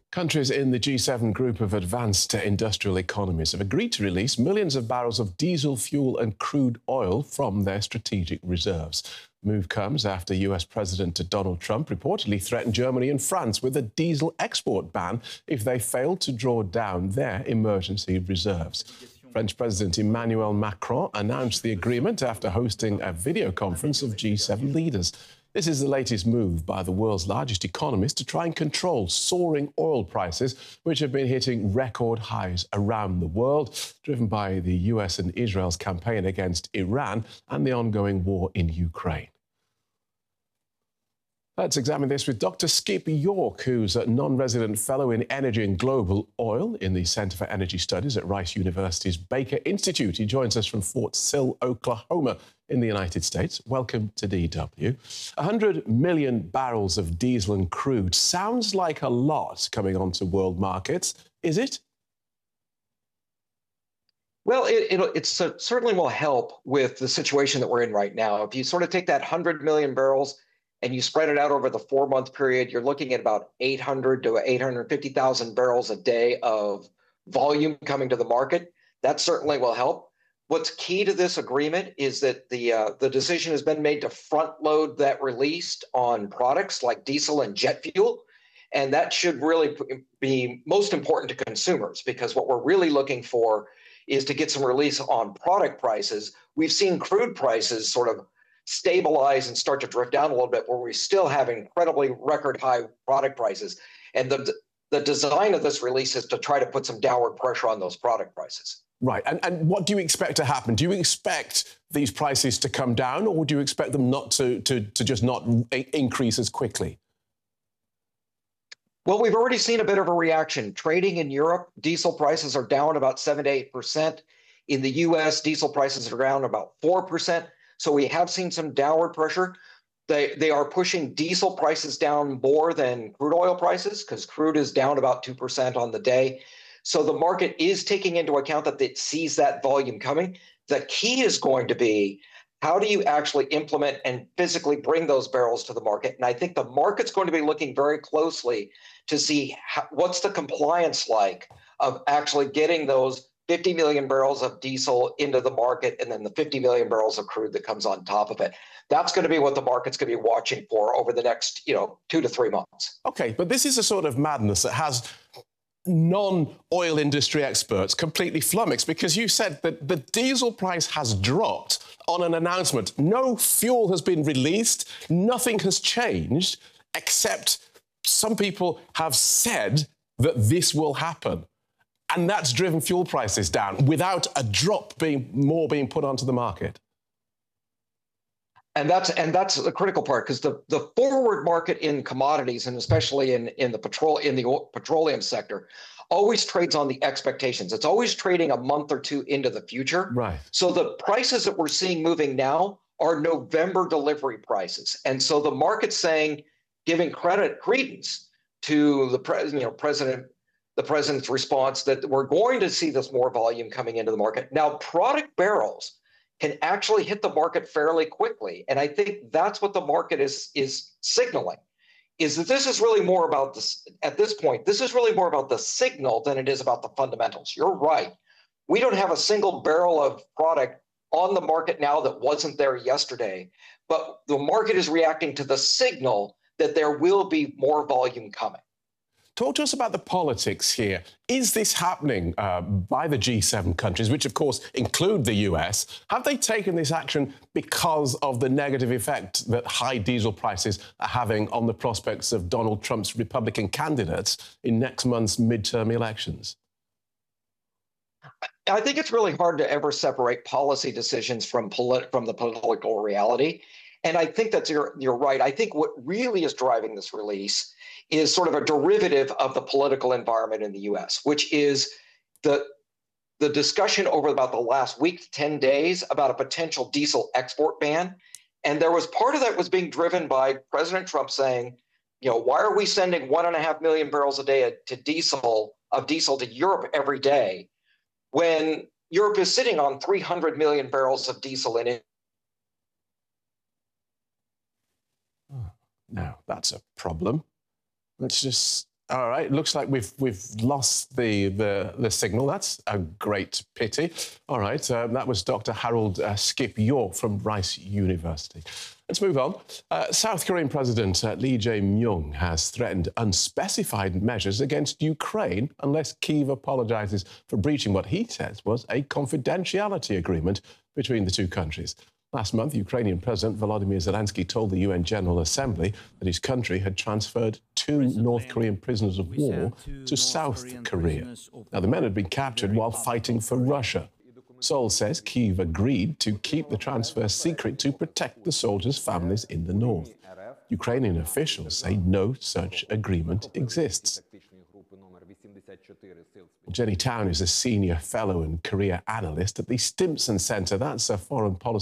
Countries in the G7 group of advanced industrial economies have agreed to release millions of barrels of diesel fuel and crude oil from their strategic reserves. The move comes after US President Donald Trump reportedly threatened Germany and France with a diesel export ban if they fail to draw down their emergency reserves. French President Emmanuel Macron announced the agreement after hosting a video conference of G7 leaders. This is the latest move by the world's largest economies to try and control soaring oil prices, which have been hitting record highs around the world, driven by the US and Israel's campaign against Iran and the ongoing war in Ukraine. Let's examine this with Dr. Skip York, who's a non-resident fellow in energy and global oil in the Center for Energy Studies at Rice University's Baker Institute. He joins us from Fort Sill, Oklahoma, in the United States. Welcome to DW. 100 million barrels of diesel and crude sounds like a lot coming onto world markets. Is it? Well, it certainly will help with the situation that we're in right now. If you sort of take that 100 million barrels and you spread it out over the 4-month period, you're looking at about 800 to 850,000 barrels a day of volume coming to the market. That certainly will help. What's key to this agreement is that the decision has been made to front load that release on products like diesel and jet fuel. And that should really be most important to consumers, because what we're really looking for is to get some release on product prices. We've seen crude prices sort of stabilize and start to drift down a little bit, where we still have incredibly record high product prices. And the design of this release is to try to put some downward pressure on those product prices. Right. And what do you expect to happen? Do you expect these prices to come down, or do you expect them not to just not increase as quickly? Well, we've already seen a bit of a reaction. Trading in Europe, diesel prices are down about 7 to 8%. In the US, diesel prices are down about 4%. So we have seen some downward pressure. They are pushing diesel prices down more than crude oil prices, because crude is down about 2% on the day. So the market is taking into account that it sees that volume coming. The key is going to be, how do you actually implement and physically bring those barrels to the market? And I think the market's going to be looking very closely to see what's the compliance like of actually getting those 50 million barrels of diesel into the market, and then the 50 million barrels of crude that comes on top of it. That's going to be what the market's going to be watching for over the next, 2 to 3 months. OK, but this is a sort of madness that has non-oil industry experts completely flummoxed, because you said that the diesel price has dropped on an announcement. No fuel has been released. Nothing has changed, except some people have said that this will happen. And that's driven fuel prices down without a drop being put onto the market. And that's the critical part, because the forward market in commodities, and especially in the petroleum sector, always trades on the expectations. It's always trading a month or two into the future. Right. So the prices that we're seeing moving now are November delivery prices, and so the market's saying, giving credence to the president's response, that we're going to see this more volume coming into the market. Now, product barrels can actually hit the market fairly quickly. And I think that's what the market is signaling, is that this is really more about this, at this point, this is really more about the signal than it is about the fundamentals. You're right. We don't have a single barrel of product on the market now that wasn't there yesterday, but the market is reacting to the signal that there will be more volume coming. Talk to us about the politics here. Is this happening by the G7 countries, which, of course, include the US? Have they taken this action because of the negative effect that high diesel prices are having on the prospects of Donald Trump's Republican candidates in next month's midterm elections? I think it's really hard to ever separate policy decisions from the political reality. And I think that you're right. I think what really is driving this release is sort of a derivative of the political environment in the US, which is the discussion over about the last week to 10 days about a potential diesel export ban. And there was part of that was being driven by President Trump saying, why are we sending 1.5 million barrels a day of diesel to Europe every day, when Europe is sitting on 300 million barrels of diesel in it? Now, that's a problem. Let's just All right, looks like we've lost the signal. That's a great pity. All right, that was Dr. Harold Skip York from Rice University. Let's move on. South Korean President Lee Jae-myung has threatened unspecified measures against Ukraine unless Kyiv apologises for breaching what he says was a confidentiality agreement between the two countries. Last month, Ukrainian President Volodymyr Zelensky told the UN General Assembly that his country had transferred 2 North Korean prisoners of war to South Korea. Now, the men had been captured while fighting for Russia. Seoul says Kyiv agreed to keep the transfer secret to protect the soldiers' families in the north. Ukrainian officials say no such agreement exists. Jenny Town is a senior fellow and career analyst at the Stimson Centre. That's a foreign policy